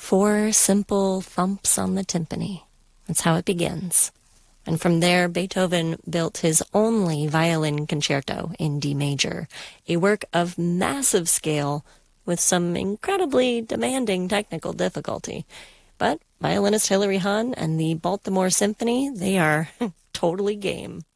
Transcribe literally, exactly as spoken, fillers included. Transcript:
Four simple thumps on the timpani. That's how it begins. And from there, Beethoven built his only violin concerto in D major, a work of massive scale with some incredibly demanding technical difficulty. But violinist Hilary Hahn and the Baltimore Symphony, they are totally game.